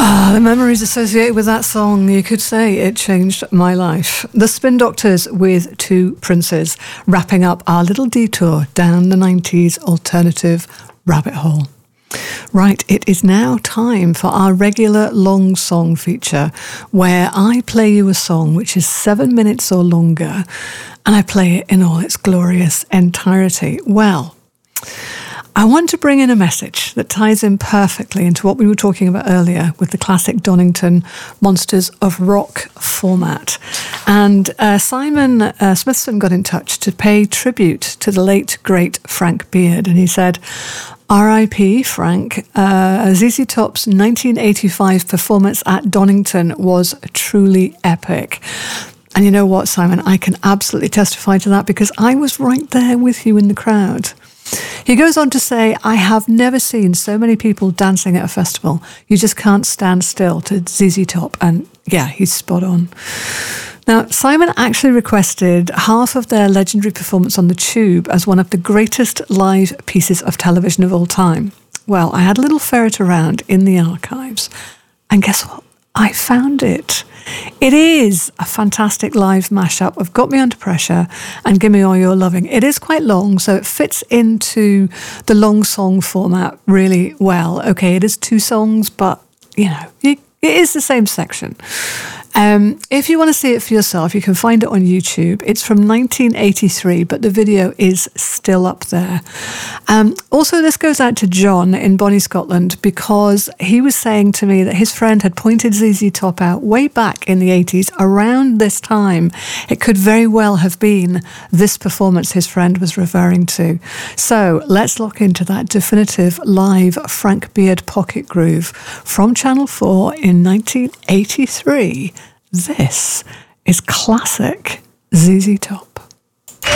The memories associated with that song, you could say it changed my life. The Spin Doctors with Two Princes, wrapping up our little detour down the 90s alternative rabbit hole. Right, it is now time for our regular long song feature, where I play you a song which is 7 minutes or longer, and I play it in all its glorious entirety. Well, I want to bring in a message that ties in perfectly into what we were talking about earlier with the classic Donington Monsters of Rock format. And Simon Smithson got in touch to pay tribute to the late, great Frank Beard. And he said, R.I.P. Frank, ZZ Top's 1985 performance at Donington was truly epic. And you know what, Simon, I can absolutely testify to that because I was right there with you in the crowd. He goes on to say, I have never seen so many people dancing at a festival. You just can't stand still to ZZ Top. And yeah, he's spot on. Now, Simon actually requested half of their legendary performance on the Tube as one of the greatest live pieces of television of all time. Well, I had a little ferret around in the archives, and guess what? I found it. It is a fantastic live mashup of Got Me Under Pressure and Gimme All Your Loving. It is quite long, so it fits into the long song format really well. Okay, it is 2 songs, but, you know, it is the same section. If you want to see it for yourself, you can find it on YouTube. It's from 1983, but the video is still up there. Also, this goes out to John in Bonnie, Scotland, because he was saying to me that his friend had pointed ZZ Top out way back in the 80s, around this time. It could very well have been this performance his friend was referring to. So let's lock into that definitive live Frank Beard pocket groove from Channel 4 in 1983. This is classic ZZ Top.